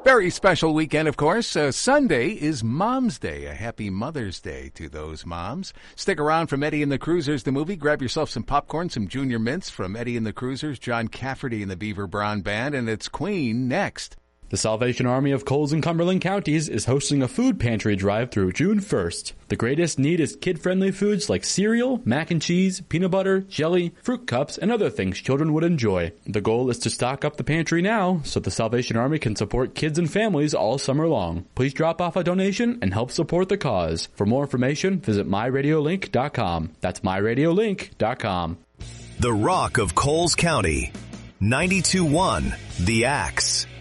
Very special weekend, of course. Sunday is Mom's Day. A happy Mother's Day to those moms. Stick around from Eddie and the Cruisers, the movie. Grab yourself some popcorn, some Junior Mints from Eddie and the Cruisers, John Cafferty and the Beaver Brown Band, and it's Queen next. The Salvation Army of Coles and Cumberland counties is hosting a food pantry drive through June 1st. The greatest need is kid-friendly foods like cereal, mac and cheese, peanut butter, jelly, fruit cups, and other things children would enjoy. The goal is to stock up the pantry now so the Salvation Army can support kids and families all summer long. Please drop off a donation and help support the cause. For more information, visit myradiolink.com. That's myradiolink.com. The Rock of Coles County. 92.1 The Axe.